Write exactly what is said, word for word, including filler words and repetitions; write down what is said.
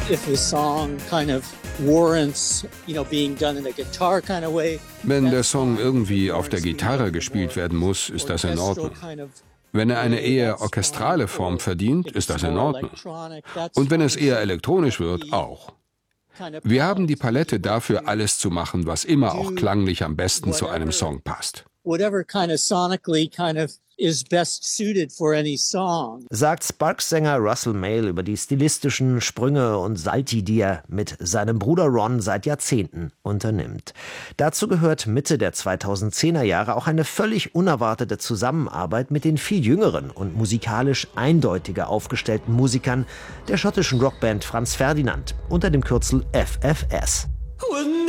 if a song kind of warrants, you know, being done in a guitar kind of way. Wenn der Song irgendwie auf der Gitarre gespielt werden muss, ist das in Ordnung. Wenn er eine eher orchestrale Form verdient, ist das in Ordnung. Und wenn es eher elektronisch wird, auch. Wir haben die Palette dafür, alles zu machen, was immer auch klanglich am besten zu einem Song passt. Whatever kind of sonically kind of is best suited for any song. Sagt Sparks-Sänger Russell Mael über die stilistischen Sprünge und Salti, die er mit seinem Bruder Ron seit Jahrzehnten unternimmt. Dazu gehört Mitte der zweitausendzehner Jahre auch eine völlig unerwartete Zusammenarbeit mit den viel jüngeren und musikalisch eindeutiger aufgestellten Musikern der schottischen Rockband Franz Ferdinand unter dem Kürzel F F S.